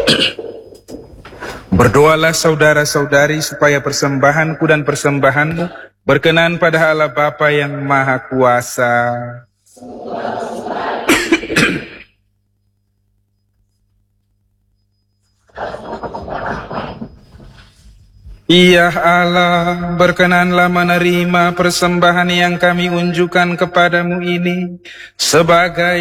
Berdoalah saudara-saudari supaya persembahanku dan persembahanmu berkenan pada Allah Bapa yang Maha Kuasa. Ya Allah, berkenanlah menerima persembahan yang kami unjukkan kepadamu ini sebagai